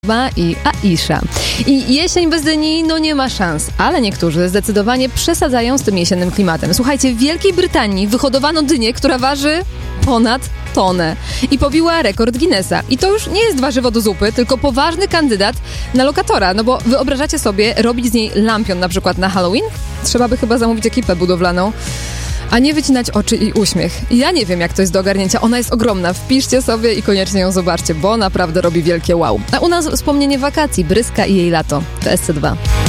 Alba i Aisha. I jesień bez dyni, no nie ma szans, ale niektórzy zdecydowanie przesadzają z tym jesiennym klimatem. Słuchajcie, w Wielkiej Brytanii wyhodowano dynię, która waży ponad tonę i pobiła rekord Guinnessa. I to już nie jest warzywo do zupy, tylko poważny kandydat na lokatora, no bo wyobrażacie sobie robić z niej lampion na przykład na Halloween? Trzeba by chyba zamówić ekipę budowlaną, a nie wycinać oczy i uśmiech. Ja nie wiem, jak to jest do ogarnięcia. Ona jest ogromna. Wpiszcie sobie i koniecznie ją zobaczcie, bo naprawdę robi wielkie wow. A u nas wspomnienie wakacji, Bryska i jej lato. To SC2.